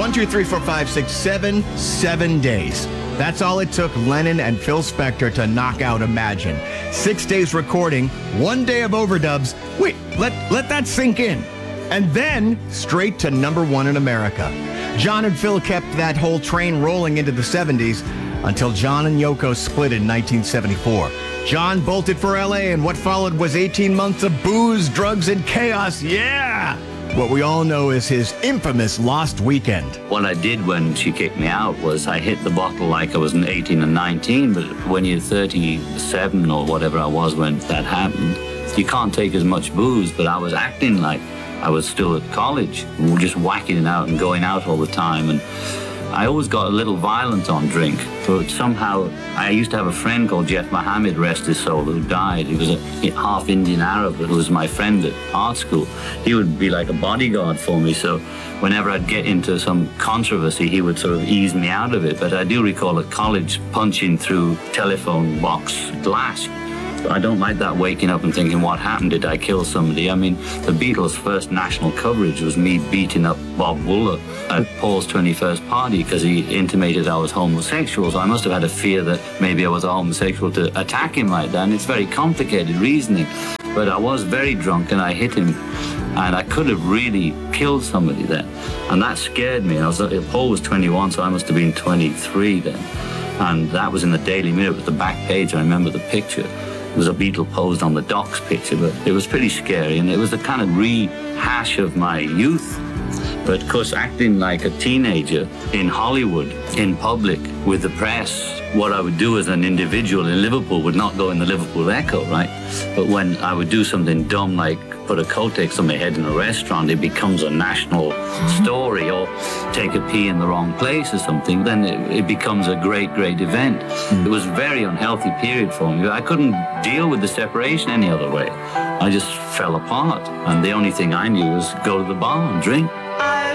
1, 2, 3, 4, 5, 6, 7, 7 days. That's all it took Lennon and Phil Spector to knock out Imagine. 6 days recording, 1 day of overdubs. Wait, let that sink in. And then straight to #1 in America. John and Phil kept that whole train rolling into the 70s until John and Yoko split in 1974. John bolted for LA, and what followed was 18 months of booze, drugs, and chaos. Yeah! What we all know is his infamous Lost Weekend. What I did when she kicked me out was I hit the bottle like I was 18 and 19, but when you're 37 or whatever I was when that happened, you can't take as much booze, but I was acting like I was still at college, just whacking it out and going out all the time. And I always got a little violent on drink, but somehow I used to have a friend called Jeff Mohammed, rest his soul, who died. He was a half Indian Arab who was my friend at art school. He would be like a bodyguard for me, so whenever I'd get into some controversy, he would sort of ease me out of it. But I do recall at college punching through telephone box glass. I don't like that, waking up and thinking, what happened? Did I kill somebody? I mean, the Beatles' first national coverage was me beating up Bob Wooler at Paul's 21st party because he intimated I was homosexual. So I must have had a fear that maybe I was a homosexual to attack him like that. And it's very complicated reasoning. But I was very drunk and I hit him. And I could have really killed somebody then. And that scared me. Paul was 21, so I must have been 23 then. And that was in the Daily Mirror with the back page. I remember the picture. It was a Beatle posed on the docks picture, but it was pretty scary, and it was a kind of rehash of my youth. But of course, acting like a teenager in Hollywood, in public, with the press, what I would do as an individual in Liverpool would not go in the Liverpool Echo, right? But when I would do something dumb like put a Kotex on my head in a restaurant, it becomes a national story, or take a pee in the wrong place or something, then it becomes a great, great event. It was a very unhealthy period for me. I couldn't deal with the separation any other way. I just fell apart, and the only thing I knew was go to the bar and drink.